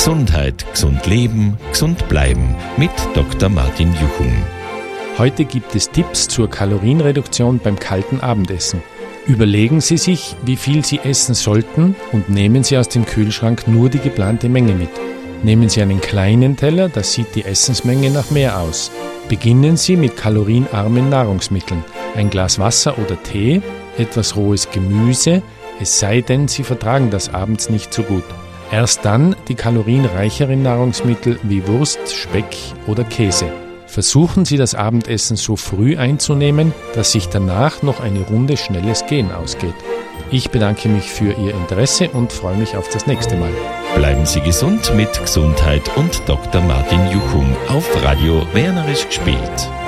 Gesundheit, gesund leben, gesund bleiben mit Dr. Martin Juchum. Heute gibt es Tipps zur Kalorienreduktion beim kalten Abendessen. Überlegen Sie sich, wie viel Sie essen sollten und nehmen Sie aus dem Kühlschrank nur die geplante Menge mit. Nehmen Sie einen kleinen Teller, da sieht die Essensmenge nach mehr aus. Beginnen Sie mit kalorienarmen Nahrungsmitteln. Ein Glas Wasser oder Tee, etwas rohes Gemüse, es sei denn, Sie vertragen das abends nicht so gut. Erst dann die kalorienreicheren Nahrungsmittel wie Wurst, Speck oder Käse. Versuchen Sie das Abendessen so früh einzunehmen, dass sich danach noch eine Runde schnelles Gehen ausgeht. Ich bedanke mich für Ihr Interesse und freue mich auf das nächste Mal. Bleiben Sie gesund mit Gesundheit und Dr. Martin Juchum auf Radio Wernerisch gespielt.